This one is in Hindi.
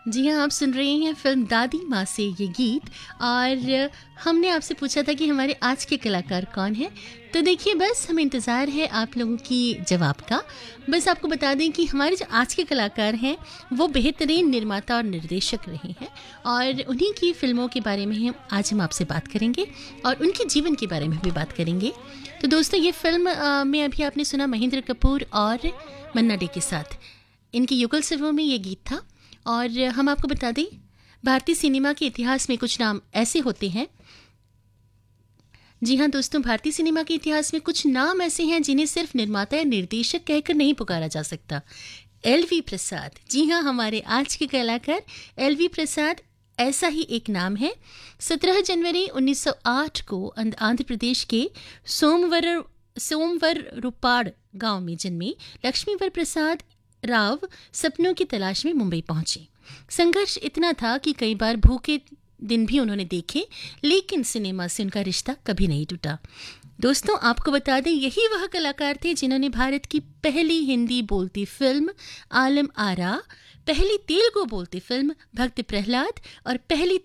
जी हाँ, आप सुन रहे हैं फ़िल्म दादी माँ से ये गीत। और हमने आपसे पूछा था कि हमारे आज के कलाकार कौन हैं। तो देखिए, बस हमें इंतज़ार है आप लोगों की जवाब का। बस आपको बता दें कि हमारे जो आज के कलाकार हैं वो बेहतरीन निर्माता और निर्देशक रहे हैं, और उन्हीं की फ़िल्मों के बारे में आज हम आपसे बात करेंगे और उनके जीवन के बारे में भी बात करेंगे। तो दोस्तों, ये फ़िल्म में अभी आपने सुना महेंद्र कपूर और मन्ना डे के साथ इनकी युगल फिल्मों में ये गीत था। और हम आपको बता दें, भारतीय सिनेमा के इतिहास में कुछ नाम ऐसे होते हैं। जी हाँ दोस्तों, भारतीय सिनेमा के इतिहास में कुछ नाम ऐसे हैं जिन्हें सिर्फ निर्माता या निर्देशक कहकर नहीं पुकारा जा सकता। एलवी प्रसाद, जी हाँ, हमारे आज के कलाकार एलवी प्रसाद ऐसा ही एक नाम है। 17 जनवरी 1908 को आंध्र प्रदेश के सोमवर रुपाड़ गांव में जन्मे लक्ष्मीवर प्रसाद राव सपनों की तलाश में मुंबई पहुंचे। संघर्ष इतना था कि कई बार भूखे दिन भी उन्होंने देखे, लेकिन सिनेमा से उनका रिश्ता कभी नहीं टूटा। दोस्तों, आपको बता दें, यही वह कलाकार थे जिन्होंने भारत की पहली हिंदी बोलती फिल्म आलम आरा, पहली तेलुगु बोलती फिल्म भक्त प्रहलाद और पहली